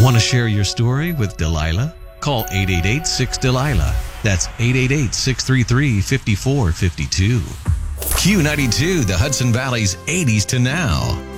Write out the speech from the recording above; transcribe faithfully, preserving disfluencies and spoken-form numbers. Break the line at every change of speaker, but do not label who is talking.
Want to share your story with Delilah? Call eight eight eight, six, Delilah. That's eight eight eight, six three three, five four five two. Q ninety-two, the Hudson Valley's eighties to now.